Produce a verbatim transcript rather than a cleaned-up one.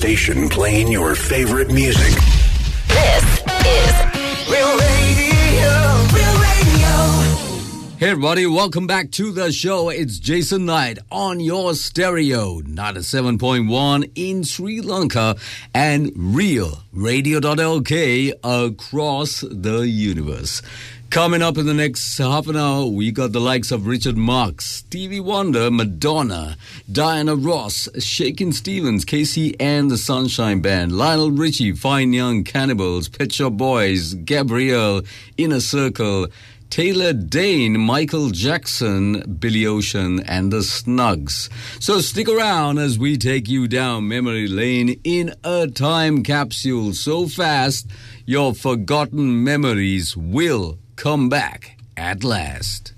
station playing your favorite music. This is Real Radio. Real Radio. Hey everybody, welcome back to the show. It's Jason Knight on your stereo, ninety-seven point one in Sri Lanka and real radio dot l k across the universe. Coming up in the next half an hour, we got the likes of Richard Marx, Stevie Wonder, Madonna, Diana Ross, Shakin' Stevens, Casey and the Sunshine Band, Lionel Richie, Fine Young Cannibals, Pet Shop Boys, Gabrielle, Inner Circle, Taylor Dane, Michael Jackson, Billy Ocean, and the Snugs. So stick around as we take you down memory lane in a time capsule so fast your forgotten memories will come back at last.